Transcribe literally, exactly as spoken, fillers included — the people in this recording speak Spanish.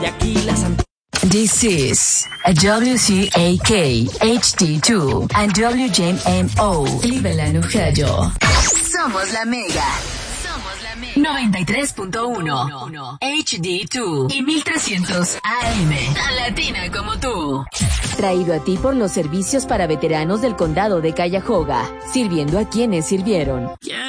This is a W C A K H D two and W J M O Cleveland, Ohio. Somos la Mega. Somos la Mega. noventa y tres punto uno H D dos y mil trescientos A M. Tan latina como tú. Traído a ti por los servicios para veteranos del condado de Cuyahoga, sirviendo a quienes sirvieron. Yeah.